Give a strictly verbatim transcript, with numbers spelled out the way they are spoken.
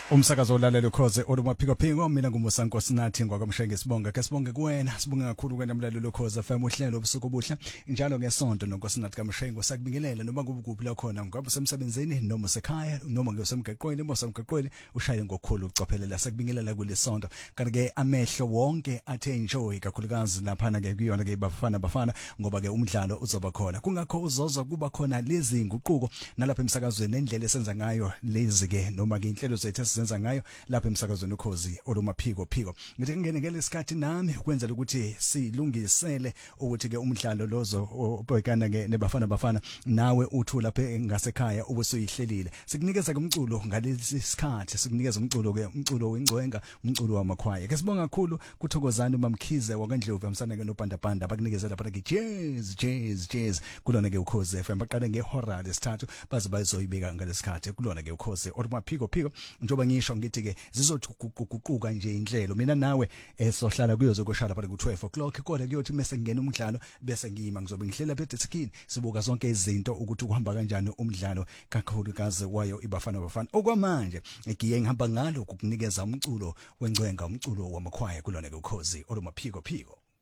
Umsakazo olalela ukhoze olumaphiko phiko mina nguMusanko Sinathi ngwakamshenge sibonga ke sibonge kuwena sibonga kakhulu kwena mlalelo ukhoze F M uhlelo obusuku obuhle njalo ngesonto nonkosinathi kamshengo sakubingelela noma kubukuphi la khona ngabe semsebenzini noma sekhaya noma ngesemgaqweni mosamgaqweni ushaye ngokukhulu ucophelela sakubingelela kulesonto kanti ke amehlo wonke athe enjoy kakhulukazi lapha na ke kuyona ke bafana bafana ngoba ke umdlalo uzoba khona kungakho uzoza kuba khona lezi nguquko nalapha emsakazweni nendlela esenza ngayo lezi ke noma ke inhlelo zethu senza ngayo lapha emsakazweni ukhozi olumaphiko phiko ngithi ngene ngelesikhathi nami ukwenza ukuthi silungisele ukuthi ke umdlalo lozo obhekana ke nebafana bafana nawe uthu lapha ngasekhaya ubusuyihlelile sikunikeza kumculo ngalesi sikhathi sikunikeza umculo ke umculo wengcwenga umculo wamakhwaya ke sibonga kakhulu kuthokozana uMamkhize wakandlovu amsana ke nopanda panda bakunikeza lapha ke jazz jazz jazz kulona ke ukhozi F M baqale ngehora lesithathu baze bazoyibeka ngalesikhathi kulona ke ukhozi olumaphiko phiko njoba ngisho ngithi ke zizoguquka nje inhlelo mina nawe esohlala kuyoze kushala phakathi ku twelve o'clock kodwa kuyothi mase ngena umdlalo bese ngiyima ngizobe ngihlela phethe skin sibuka zonke izinto ukuthi kuhamba kanjani umdlalo kakhulukazi wayo ibafana bafana okwamanje ngiye ngihamba ngalo ukukunikeza umculo wengcwenga umculo wamakhwaya kulona ke ukhozi olumaphiko phiko